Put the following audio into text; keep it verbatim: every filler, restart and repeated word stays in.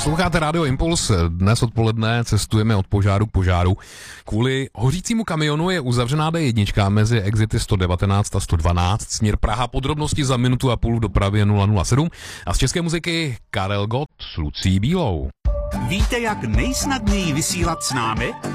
Posloucháte Radio Impuls, dnes odpoledne cestujeme od požáru k požáru. Kvůli hořícímu kamionu je uzavřená D jedna mezi exity sto devatenáct a sto dvanáct, směr Praha, podrobnosti za minutu a půl v dopravě nula nula sedm a z české muziky Karel Gott s Lucí Bílou. Víte, jak nejsnadněji vysílat s námi?